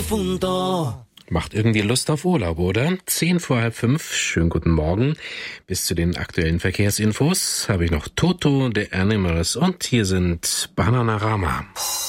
profundo. Macht irgendwie Lust auf Urlaub, oder? 5:10. Schönen guten Morgen. Bis zu den aktuellen Verkehrsinfos habe ich noch Toto, The Animals und hier sind Bananarama.